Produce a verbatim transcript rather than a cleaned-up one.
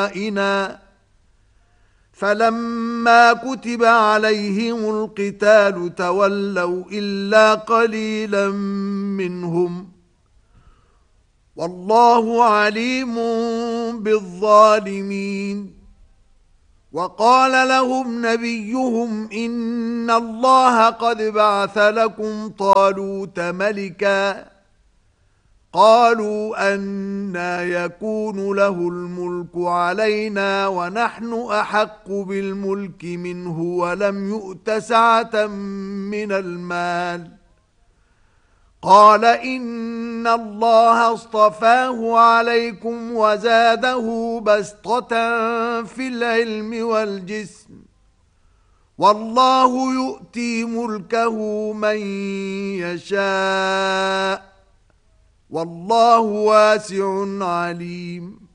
إنا فلما كتب عليهم القتال تولوا إلا قليلا منهم والله عليم بالظالمين. وقال لهم نبيهم إن الله قد بعث لكم طالوت ملكا قالوا أنى يكون له الملك علينا ونحن أحق بالملك منه ولم يؤت سعة من المال قال إن الله اصطفاه عليكم وزاده بسطة في العلم والجسم والله يؤتي ملكه من يشاء والله واسع عليم.